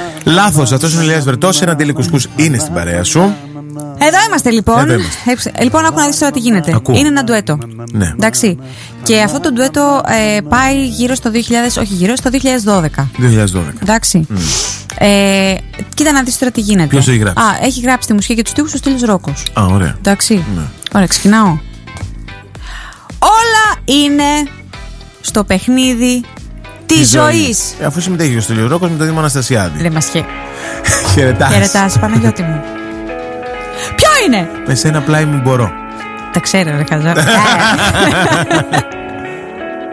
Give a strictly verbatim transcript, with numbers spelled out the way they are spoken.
Λάθος, αυτός είναι ο Ηλίας Βρετός. Ένα Ντέλη Κουσκούς είναι στην παρέα σου. Εδώ είμαστε λοιπόν. Εδώ είμαστε. Ε, λοιπόν, άκου να δεις τώρα τι γίνεται. Ακούω. Είναι ένα ντουέτο. Ναι. Εντάξει. Και αυτό το ντουέτο ε, πάει γύρω στο δύο χιλιάδες, όχι γύρω στο δύο χιλιάδες δώδεκα. δύο χιλιάδες δώδεκα. Εντάξει. Mm. Ε, κοίτα να δεις τώρα τι γίνεται. Ποιος έχει γράψει? Α, έχει γράψει τη μουσική και τους στίχους ο Στέλιος Ρόκος. Α, ωραία. Εντάξει. Ναι. Ωραία, ξεκινάω. Όλα είναι στο παιχνίδι της ζωής. Ε, αφού συμμετέχει ο Στέλιος Ρόκος με τον Δήμο Αναστασιάδη. Ρε μας χε... Χαιρετάς. Χαιρετάς, Παναγιώτη μου. Ποιο είναι? Με σένα πλάι μου μπορώ. Τα ξέρω, ρε χαζά.